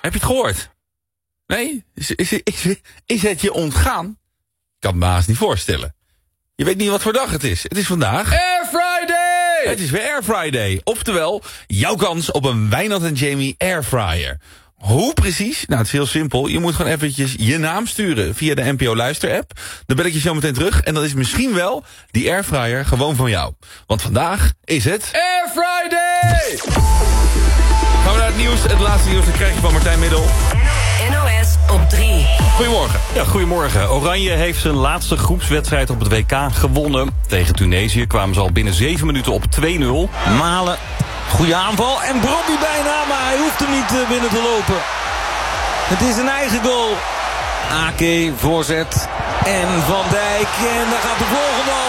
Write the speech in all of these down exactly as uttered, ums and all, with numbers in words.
Heb je het gehoord? Nee? Is, is, is, is het je ontgaan? Ik kan het me haast niet voorstellen. Je weet niet wat voor dag het is. Het is vandaag... Air Friday! Het is weer Air Friday. Oftewel, jouw kans op een Wijnand en Jamie Airfryer. Hoe precies? Nou, het is heel simpel. Je moet gewoon eventjes je naam sturen via de N P O Luister app. Dan bel ik je zo meteen terug. En dan is misschien wel die Airfryer gewoon van jou. Want vandaag is het... Air Friday! Gaan we naar het nieuws. Het laatste nieuws dat krijg je van Martijn Middel. N O S op drie. Goedemorgen. Ja, goedemorgen. Oranje heeft zijn laatste groepswedstrijd op het W K gewonnen. Tegen Tunesië kwamen ze al binnen zeven minuten op twee nul. Malen, goede aanval en Brobby bijna, maar hij hoeft hem niet uh, binnen te lopen. Het is een eigen goal. Ake, voorzet en Van Dijk. En daar gaat de volgende al.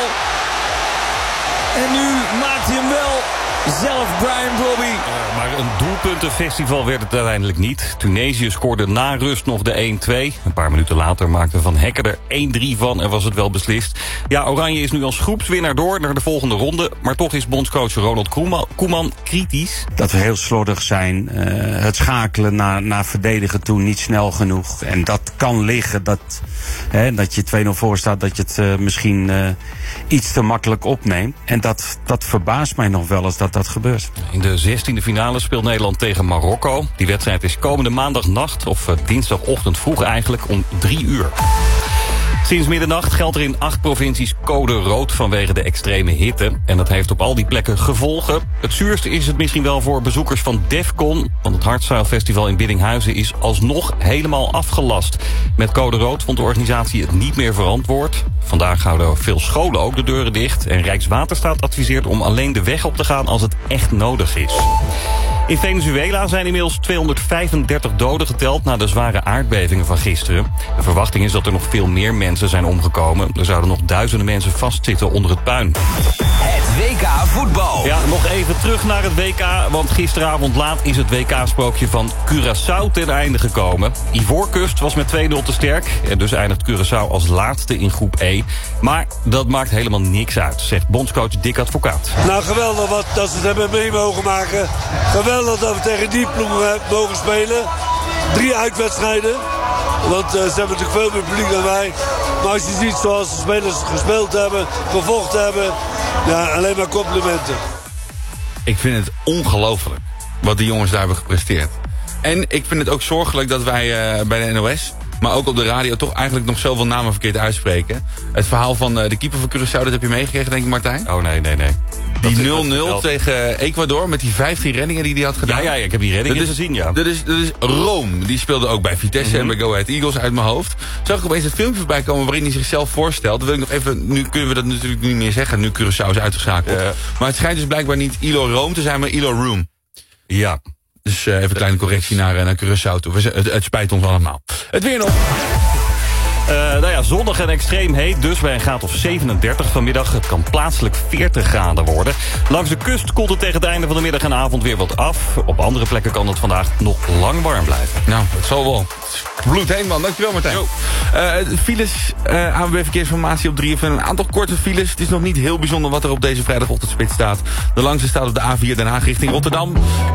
En nu maakt hij hem wel. Zelf Brian Brobby. Uh, maar een doelpuntenfestival werd het uiteindelijk niet. Tunesië scoorde na rust nog de één twee. Een paar minuten later maakte Van Hekken er één drie van en was het wel beslist. Ja, Oranje is nu als groepswinnaar door naar de volgende ronde. Maar toch is bondscoach Ronald Koeman, Koeman kritisch. Dat we heel slordig zijn. Uh, het schakelen naar, naar verdedigen toe niet snel genoeg. En dat kan liggen dat, hè, dat je twee nul voor staat. Dat je het uh, misschien uh, iets te makkelijk opneemt. En dat, dat verbaast mij nog wel eens dat dat gebeurt. In de zestiende finale speelt Nederland tegen Marokko. Die wedstrijd is komende maandagnacht, of uh, dinsdagochtend vroeg eigenlijk, om drie uur. Sinds middernacht geldt er in acht provincies code rood vanwege de extreme hitte. En dat heeft op al die plekken gevolgen. Het zuurste is het misschien wel voor bezoekers van Defcon. Want het Hardstyle Festival in Biddinghuizen is alsnog helemaal afgelast. Met code rood vond de organisatie het niet meer verantwoord. Vandaag houden veel scholen ook de deuren dicht. En Rijkswaterstaat adviseert om alleen de weg op te gaan als het echt nodig is. In Venezuela zijn inmiddels tweehonderdvijfendertig doden geteld na de zware aardbevingen van gisteren. De verwachting is dat er nog veel meer mensen zijn omgekomen. Er zouden nog duizenden mensen vastzitten onder het puin. Het W K voetbal. Ja, nog even terug naar het W K, want gisteravond laat is het W K-sprookje van Curaçao ten einde gekomen. Ivoorkust was met twee nul te sterk en dus eindigt Curaçao als laatste in groep E. Maar dat maakt helemaal niks uit, zegt bondscoach Dick Advocaat. Nou, geweldig wat, dat ze het hebben mee mogen maken. Geweldig dat we tegen die ploegen mogen spelen. Drie uitwedstrijden. Want uh, ze hebben natuurlijk veel meer publiek dan wij. Maar als je ziet zoals de spelers gespeeld hebben, gevochten hebben, ja, alleen maar complimenten. Ik vind het ongelooflijk wat die jongens daar hebben gepresteerd. En ik vind het ook zorgelijk dat wij uh, bij de N O S, maar ook op de radio, toch eigenlijk nog zoveel namen verkeerd uitspreken. Het verhaal van uh, de keeper van Curaçao, dat heb je meegekregen, denk ik, Martijn? Oh, nee, nee, nee. Die nul nul tegen Ecuador met die vijftien reddingen die hij had gedaan. Ja, ja, ik heb die reddingen dat is, gezien, ja. Dat is, dat is Rome. Die speelde ook bij Vitesse mm-hmm. en bij Go Ahead Eagles uit mijn hoofd. Zag ik opeens het filmpje voorbij komen waarin hij zichzelf voorstelt. Dan wil ik nog even, nu kunnen we dat natuurlijk niet meer zeggen, nu Curaçao is uitgeschakeld. Ja. Maar het schijnt dus blijkbaar niet Ilo Rome te zijn, maar Ilo Room. Ja. Dus uh, even een kleine correctie naar, naar Curaçao toe. Het, het spijt ons allemaal. Het weer nog. Uh, nou ja, zonnig en extreem heet, dus bij een graad of zevenendertig vanmiddag. Het kan plaatselijk veertig graden worden. Langs de kust koelt het tegen het einde van de middag en avond weer wat af. Op andere plekken kan het vandaag nog lang warm blijven. Nou, het zal wel. Bloed heen, man. Dankjewel, Martijn. Uh, files, uh, A N W B Verkeersinformatie op drie F M. Een aantal korte files. Het is nog niet heel bijzonder wat er op deze vrijdagochtendspits staat. De langste staat op de A vier Den Haag richting Rotterdam.